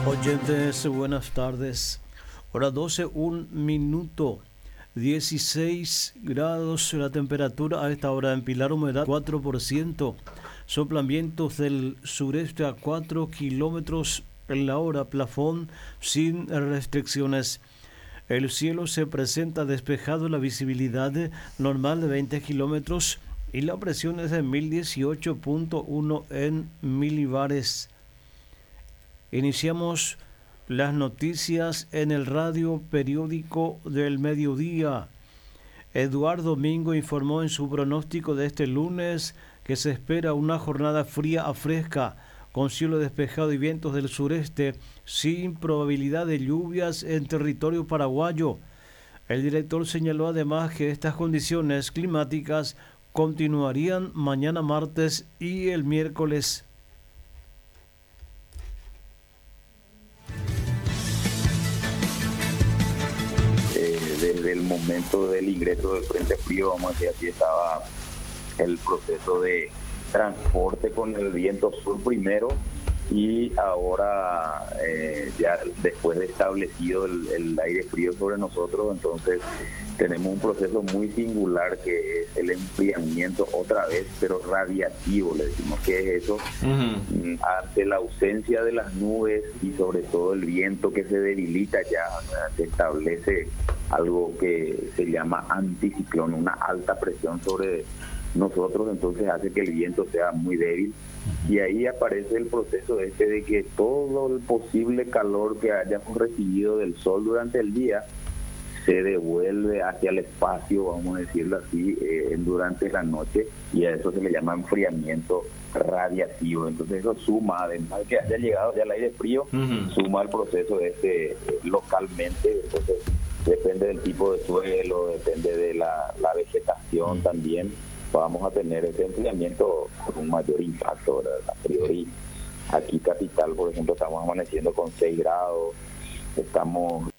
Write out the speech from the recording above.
Oyentes, buenas tardes. Hora 12, 1 minuto. 16 grados la temperatura a esta hora en Pilar, humedad 4%. Soplan vientos del sureste a 4 kilómetros en la hora, plafón sin restricciones. El cielo se presenta despejado, la visibilidad normal de 20 kilómetros y la presión es de 1018.1 en milibares. Iniciamos las noticias en el radio periódico del mediodía. Eduardo Domingo informó en su pronóstico de este lunes que se espera una jornada fría a fresca, con cielo despejado y vientos del sureste, sin probabilidad de lluvias en territorio paraguayo. El director señaló además que estas condiciones climáticas continuarían mañana martes y el miércoles. Desde el momento del ingreso del Frente Frío, vamos a decir así, estaba el proceso de transporte con el viento sur primero y ahora ya después de establecido el aire frío sobre nosotros, entonces tenemos un proceso muy singular que es el enfriamiento otra vez, pero radiativo, le decimos. ¿Qué es eso? Ante la ausencia de las nubes y sobre todo el viento que se debilita ya, se establece algo que se llama anticiclón, una alta presión sobre nosotros, entonces hace que el viento sea muy débil y ahí aparece el proceso de que todo el posible calor que hayamos recibido del sol durante el día se devuelve hacia el espacio, vamos a decirlo así, durante la noche, y a eso se le llama enfriamiento radiativo. Entonces eso suma, además de que haya llegado ya el aire frío, suma al proceso localmente. Entonces depende del tipo de suelo, depende de la vegetación también, vamos a tener ese enfriamiento con un mayor impacto, ¿verdad? A priori, aquí Capital, por ejemplo, estamos amaneciendo con 6 grados, estamos